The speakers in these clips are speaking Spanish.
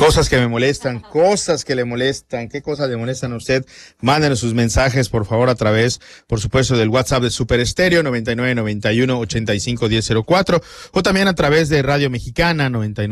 Cosas que me molestan, cosas que le molestan. ¿Qué cosas le molestan a usted? Mándenos sus mensajes, por favor, a través, por supuesto, del WhatsApp de Super Estéreo 9991-851004 o también a través de Radio Mexicana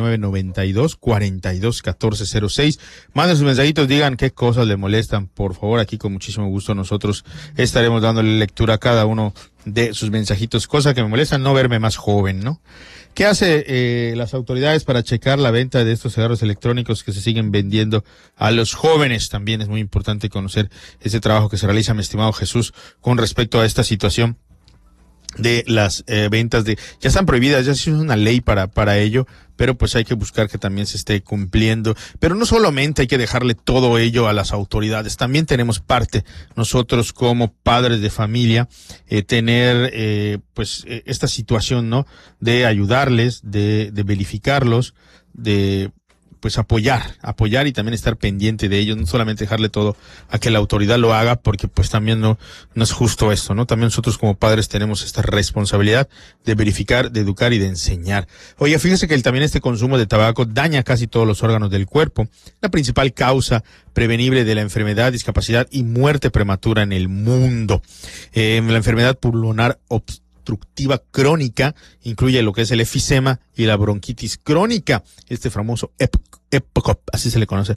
9992-421406. Manden sus mensajitos, digan qué cosas le molestan, por favor. Aquí con muchísimo gusto nosotros estaremos dándole lectura a cada uno de sus mensajitos. Cosas que me molestan, no verme más joven, ¿no? ¿Qué hace las autoridades para checar la venta de estos cigarros electrónicos que se siguen vendiendo a los jóvenes? También es muy importante conocer ese trabajo que se realiza, mi estimado Jesús, con respecto a esta situación de las ventas de, ya están prohibidas, ya se hizo una ley para ello, pero pues hay que buscar que también se esté cumpliendo. Pero no solamente hay que dejarle todo ello a las autoridades, también tenemos parte nosotros como padres de familia, tener esta situación, ¿no? De ayudarles, de verificarlos, de pues apoyar y también estar pendiente de ellos, no solamente dejarle todo a que la autoridad lo haga, porque pues también no es justo esto, ¿no? También nosotros como padres tenemos esta responsabilidad de verificar, de educar y de enseñar. Oye, fíjese que también este consumo de tabaco daña casi todos los órganos del cuerpo, la principal causa prevenible de la enfermedad, discapacidad y muerte prematura en el mundo. La enfermedad pulmonar obstructiva crónica incluye lo que es el efisema y la bronquitis crónica, este famoso EPOC, así se le conoce,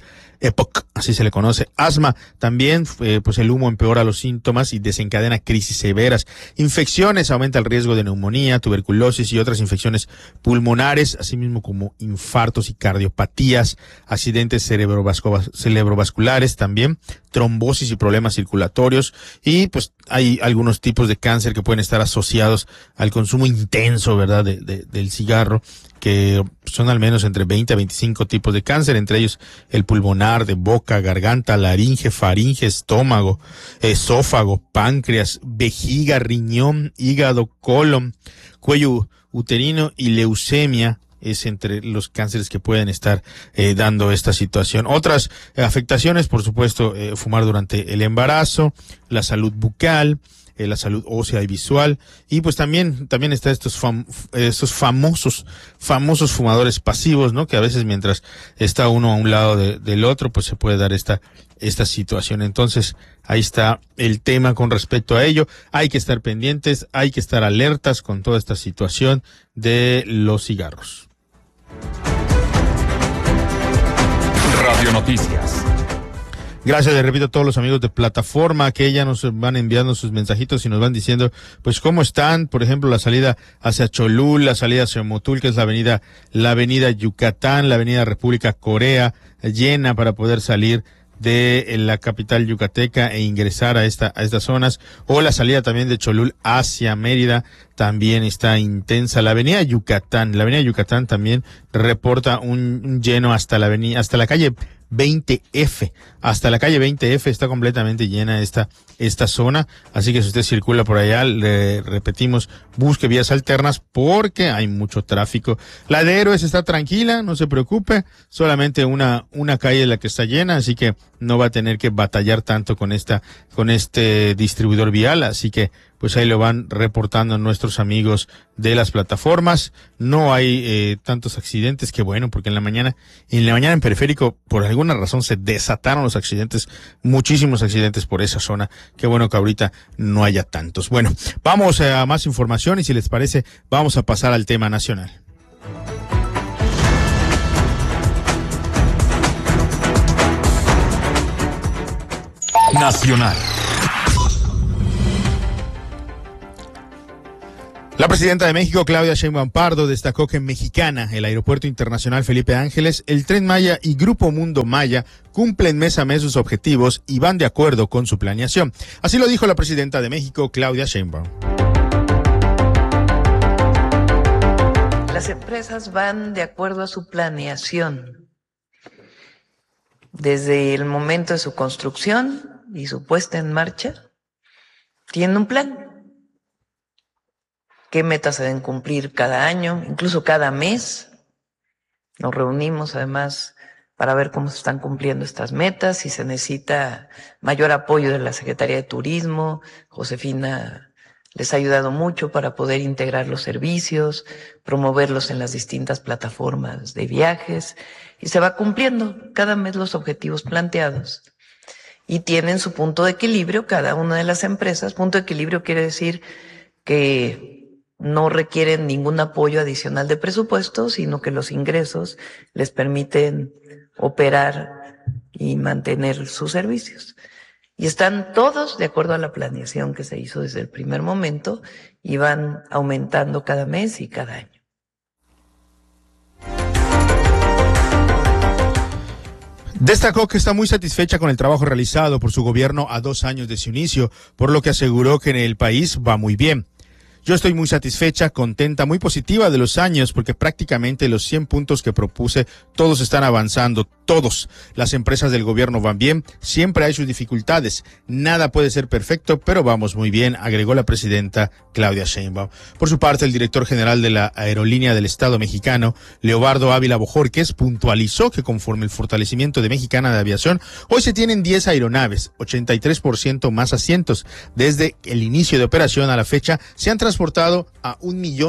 asma también, pues el humo empeora los síntomas y desencadena crisis severas, infecciones, aumenta el riesgo de neumonía, tuberculosis y otras infecciones pulmonares, así mismo como infartos y cardiopatías, accidentes cerebrovasculares también, trombosis y problemas circulatorios, y pues hay algunos tipos de cáncer que pueden estar asociados al consumo intenso, ¿verdad?, del cigarro, que son al menos entre 20 a 25 tipos de cáncer, entre ellos el pulmonar, de boca, garganta, laringe, faringe, estómago, esófago, páncreas, vejiga, riñón, hígado, colon, cuello uterino y leucemia. Es entre los cánceres que pueden estar dando esta situación. Otras afectaciones, por supuesto, fumar durante el embarazo, la salud bucal, la salud ósea y visual, y pues también está estos famosos fumadores pasivos, ¿no? Que a veces mientras está uno a un lado del otro, pues se puede dar esta situación. Entonces, ahí está el tema con respecto a ello. Hay que estar pendientes, hay que estar alertas con toda esta situación de los cigarros. Radio Noticias. Gracias, le repito, a todos los amigos de plataforma que ya nos van enviando sus mensajitos y nos van diciendo, pues, cómo están. Por ejemplo, la salida hacia Cholul, la salida hacia Motul, que es la avenida Yucatán, la avenida República Corea, llena para poder salir de la capital yucateca e ingresar a estas zonas, o la salida también de Cholul hacia Mérida también está intensa. La avenida Yucatán también reporta un lleno hasta la calle 20F, hasta la calle 20F está completamente llena esta zona, así que si usted circula por allá, le repetimos, busque vías alternas porque hay mucho tráfico. La de Héroes está tranquila, no se preocupe, solamente una calle la que está llena, así que no va a tener que batallar tanto con este distribuidor vial, así que pues ahí lo van reportando nuestros amigos de las plataformas. No hay tantos accidentes, que bueno, porque en la mañana en Periférico por alguna razón se desataron los accidentes, muchísimos accidentes por esa zona. Qué bueno que ahorita no haya tantos. Bueno, vamos a más información y si les parece vamos a pasar al tema nacional. Nacional. La presidenta de México, Claudia Sheinbaum Pardo, destacó que en Mexicana, el Aeropuerto Internacional Felipe Ángeles, el Tren Maya y Grupo Mundo Maya cumplen mes a mes sus objetivos y van de acuerdo con su planeación. Así lo dijo la presidenta de México, Claudia Sheinbaum. Las empresas van de acuerdo a su planeación. Desde el momento de su construcción y su puesta en marcha, tienen un plan. ¿Qué metas se deben cumplir cada año, incluso cada mes? Nos reunimos además para ver cómo se están cumpliendo estas metas, si se necesita mayor apoyo de la Secretaría de Turismo, Josefina les ha ayudado mucho para poder integrar los servicios, promoverlos en las distintas plataformas de viajes, y se va cumpliendo cada mes los objetivos planteados. Y tienen su punto de equilibrio cada una de las empresas. Punto de equilibrio quiere decir que no requieren ningún apoyo adicional de presupuesto, sino que los ingresos les permiten operar y mantener sus servicios. Y están todos de acuerdo a la planeación que se hizo desde el primer momento y van aumentando cada mes y cada año. Destacó que está muy satisfecha con el trabajo realizado por su gobierno a 2 años de su inicio, por lo que aseguró que en el país va muy bien. Yo estoy muy satisfecha, contenta, muy positiva de los años, porque prácticamente los 100 puntos que propuse, todos están avanzando, todos. Las empresas del gobierno van bien, siempre hay sus dificultades, nada puede ser perfecto, pero vamos muy bien, agregó la presidenta Claudia Sheinbaum. Por su parte, el director general de la Aerolínea del Estado mexicano, Leobardo Ávila Bojorquez, puntualizó que conforme el fortalecimiento de Mexicana de Aviación, hoy se tienen 10 aeronaves, 83% más asientos. Desde el inicio de operación a la fecha, se han transportado a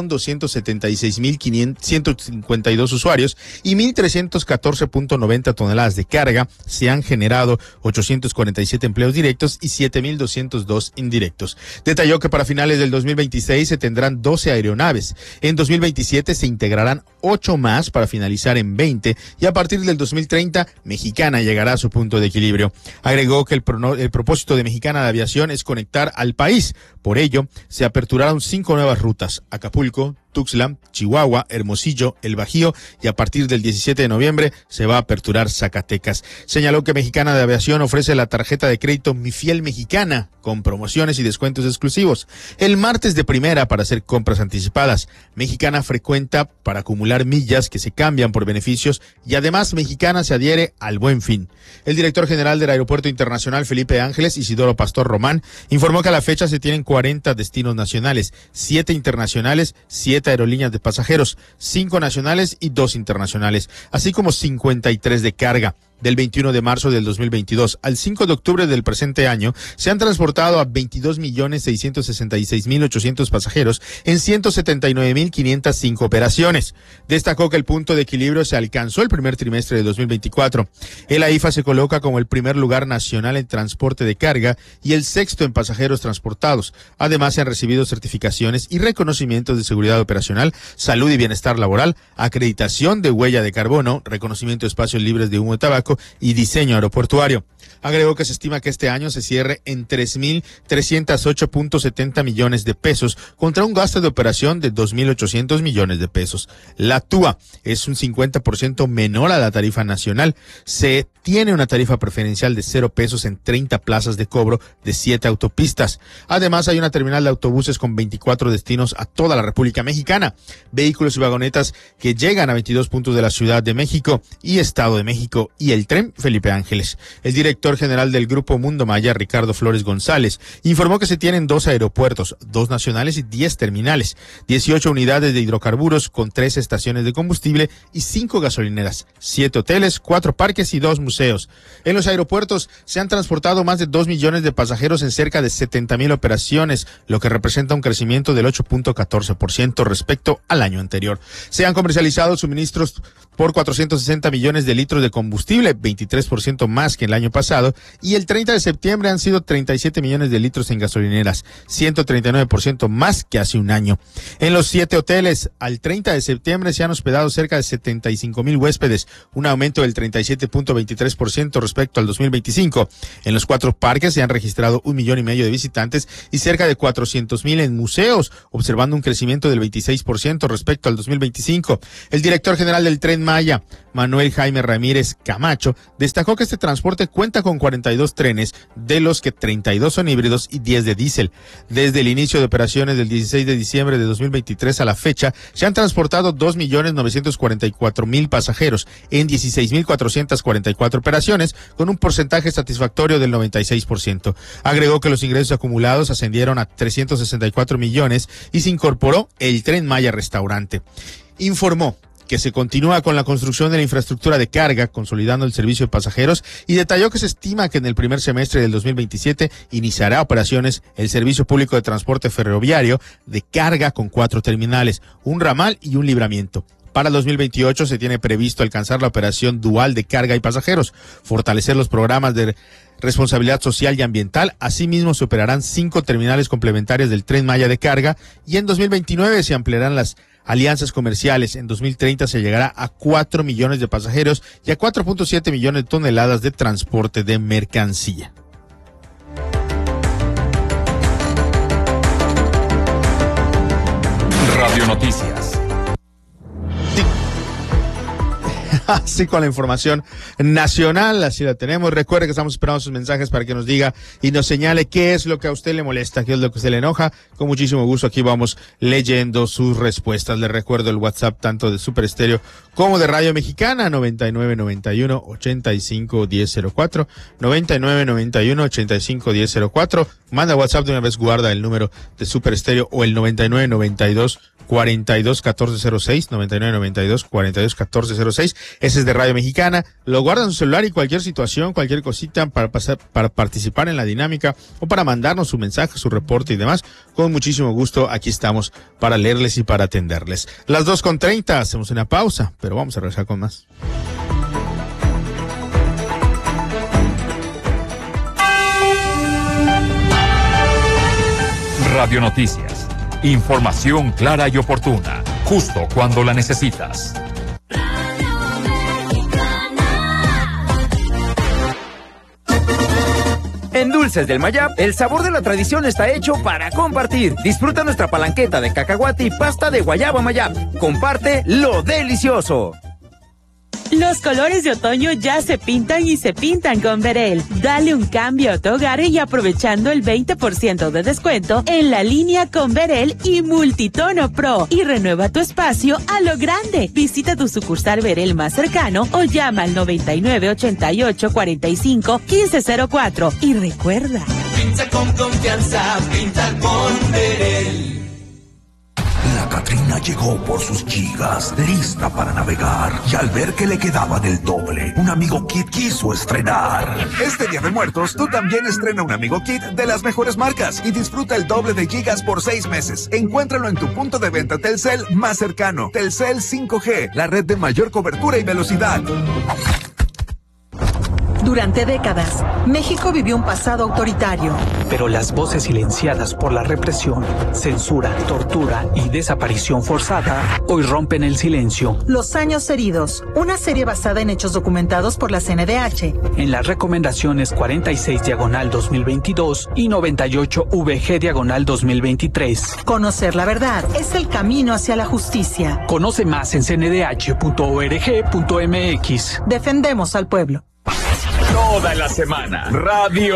1.276.152 usuarios y 1.314.90 toneladas de carga. Se han generado 847 empleos directos y 7.202 indirectos. Detalló que para finales del 2026 se tendrán 12 aeronaves. En 2027 se integrarán 8 más para finalizar en 20 y a partir del 2030 Mexicana llegará a su punto de equilibrio. Agregó que el propósito de Mexicana de Aviación es conectar al país. Por ello, se aperturaron 5 nuevas rutas: Acapulco, Tuxtla, Chihuahua, Hermosillo, El Bajío, y a partir del 17 de noviembre se va a aperturar Zacatecas. Señaló que Mexicana de Aviación ofrece la tarjeta de crédito Mi Fiel Mexicana con promociones y descuentos exclusivos. El martes de primera para hacer compras anticipadas. Mexicana frecuenta para acumular millas que se cambian por beneficios y además Mexicana se adhiere al Buen Fin. El director general del Aeropuerto Internacional Felipe Ángeles, Isidoro Pastor Román, informó que a la fecha se tienen 40 destinos nacionales, 7 internacionales, 7 aerolíneas de pasajeros, 5 nacionales y 2 internacionales, así como 53 de carga. Del 21 de marzo del 2022 al 5 de octubre del presente año, se han transportado a 22.666.800 pasajeros en 179.505 operaciones. Destacó que el punto de equilibrio se alcanzó el primer trimestre de 2024. El AIFA se coloca como el primer lugar nacional en transporte de carga y el sexto en pasajeros transportados. Además, se han recibido certificaciones y reconocimientos de seguridad operacional, salud y bienestar laboral, acreditación de huella de carbono, reconocimiento de espacios libres de humo de tabaco y diseño aeroportuario. Agregó que se estima que este año se cierre en 3.308.70 millones de pesos contra un gasto de operación de 2.800 millones de pesos. La TUA es un 50% menor a la tarifa nacional. Se tiene una tarifa preferencial de 0 pesos en 30 plazas de cobro de 7 autopistas. Además, hay una terminal de autobuses con 24 destinos a toda la República Mexicana. Vehículos y vagonetas que llegan a 22 puntos de la Ciudad de México y Estado de México y el tren Felipe Ángeles. El director general del Grupo Mundo Maya, Ricardo Flores González, informó que se tienen 2 aeropuertos, 2 nacionales y 10 terminales, 18 unidades de hidrocarburos con 3 estaciones de combustible y 5 gasolineras, 7 hoteles, 4 parques y 2 museos. En los aeropuertos se han transportado más de 2 millones de pasajeros en cerca de 70,000 operaciones, lo que representa un crecimiento del 8.14% respecto al año anterior. Se han comercializado suministros por 460 millones de litros de combustible, 23% más que el año pasado, y el 30 de septiembre han sido 37 millones de litros en gasolineras, 139% más que hace un año. En los 7 hoteles, al 30 de septiembre se han hospedado cerca de 75,000 huéspedes, un aumento del 37.23% respecto al 2025. En los 4 parques se han registrado 1,5 millones de visitantes y cerca de 400,000 en museos, observando un crecimiento del 26% respecto al 2025. El director general del Tren Maya, Manuel Jaime Ramírez Camacho, destacó que este transporte cuenta con 42 trenes, de los que 32 son híbridos y 10 de diésel. Desde el inicio de operaciones del 16 de diciembre de 2023 a la fecha, se han transportado 2.944.000 pasajeros en 16.444 operaciones, con un porcentaje satisfactorio del 96%. Agregó que los ingresos acumulados ascendieron a 364 millones y se incorporó el Tren Maya Restaurante. Informó que se continúa con la construcción de la infraestructura de carga, consolidando el servicio de pasajeros, y detalló que se estima que en el primer semestre del 2027 iniciará operaciones el servicio público de transporte ferroviario de carga con 4 terminales, un ramal y un libramiento. Para el 2028 se tiene previsto alcanzar la operación dual de carga y pasajeros, fortalecer los programas de responsabilidad social y ambiental. Asimismo, se operarán 5 terminales complementarias del Tren Maya de carga, y en 2029 se ampliarán las alianzas comerciales. En 2030 se llegará a 4 millones de pasajeros y a 4.7 millones de toneladas de transporte de mercancía. Radio Noticias. Así con la información nacional, así la tenemos. Recuerde que estamos esperando sus mensajes para que nos diga y nos señale qué es lo que a usted le molesta, qué es lo que a usted le enoja. Con muchísimo gusto aquí vamos leyendo sus respuestas. Le recuerdo el WhatsApp tanto de Super Estéreo como de Radio Mexicana, 9991-851004, 9991-851004. Manda WhatsApp de una vez, guarda el número de Super Estéreo o el 9992-421406, 9992-421406. Ese es de Radio Mexicana. Lo guarda en su celular y cualquier situación, cualquier cosita para participar en la dinámica o para mandarnos su mensaje, su reporte y demás. Con muchísimo gusto aquí estamos para leerles y para atenderles. Las 2:30, hacemos una pausa, pero vamos a regresar con más. Radio Noticias. Información clara y oportuna, justo cuando la necesitas. En Dulces del Mayab, el sabor de la tradición está hecho para compartir. Disfruta nuestra palanqueta de cacahuate y pasta de guayaba Mayab. Comparte lo delicioso. Los colores de otoño ya se pintan y se pintan con Verel. Dale un cambio a tu hogar y aprovechando el 20% de descuento en la línea con Verel y Multitono Pro. Y renueva tu espacio a lo grande. Visita tu sucursal Verel más cercano o llama al 9988-45-1504. Y recuerda, pinta con confianza, pinta con Verel. La Catrina llegó por sus gigas, lista para navegar, y al ver que le quedaba del doble, un Amigo Kit quiso estrenar. Este Día de Muertos, tú también estrena un Amigo Kit de las mejores marcas y disfruta el doble de gigas por 6 meses. Encuéntralo en tu punto de venta Telcel más cercano. Telcel 5G, la red de mayor cobertura y velocidad. Durante décadas, México vivió un pasado autoritario. Pero las voces silenciadas por la represión, censura, tortura y desaparición forzada hoy rompen el silencio. Los años heridos, una serie basada en hechos documentados por la CNDH. En las recomendaciones 46/2022 y 98VG/2023. Conocer la verdad es el camino hacia la justicia. Conoce más en cndh.org.mx. Defendemos al pueblo. Toda la semana, Radio